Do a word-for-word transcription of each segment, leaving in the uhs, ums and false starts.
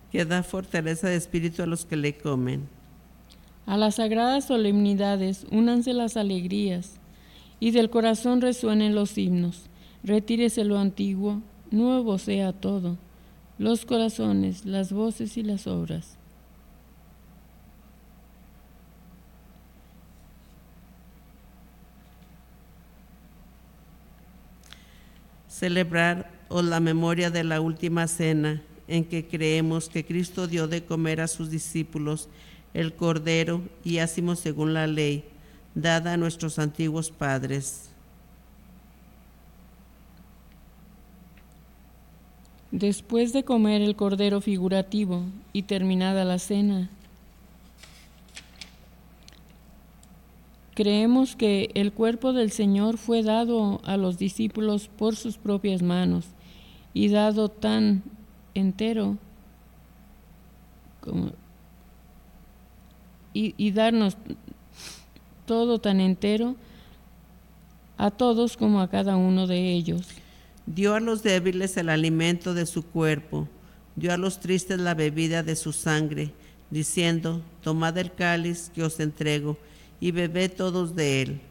que da fortaleza de espíritu a los que le comen. A las sagradas solemnidades únanse las alegrías, y del corazón resuenen los himnos. Retírese lo antiguo, nuevo sea todo, los corazones, las voces y las obras. Celebrar o la memoria de la última cena, en que creemos que Cristo dio de comer a sus discípulos el Cordero y hacemos según la ley, dada a nuestros antiguos padres. Después de comer el Cordero figurativo y terminada la cena, creemos que el cuerpo del Señor fue dado a los discípulos por sus propias manos y dado tan entero como, y, y darnos todo tan entero a todos como a cada uno de ellos. Dio a los débiles el alimento de su cuerpo, dio a los tristes la bebida de su sangre, diciendo: tomad el cáliz que os entrego y bebed todos de él.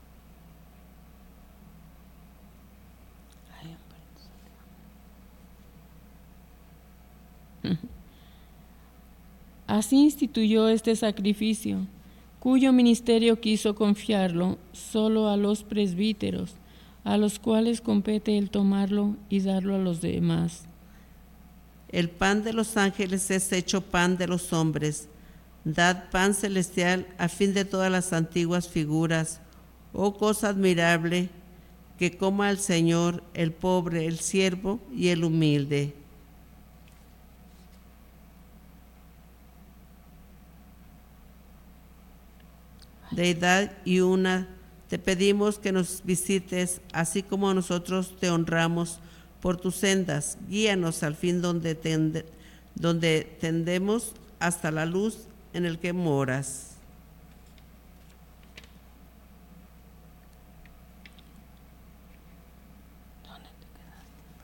Así instituyó este sacrificio, cuyo ministerio quiso confiarlo solo a los presbíteros, a los cuales compete el tomarlo y darlo a los demás. El pan de los ángeles es hecho pan de los hombres. Dad pan celestial a fin de todas las antiguas figuras, oh cosa admirable, que coma el Señor, el pobre, el siervo y el humilde. Deidad y una, te pedimos que nos visites, así como nosotros te honramos por tus sendas. Guíanos al fin donde, tende, donde tendemos hasta la luz en el que moras.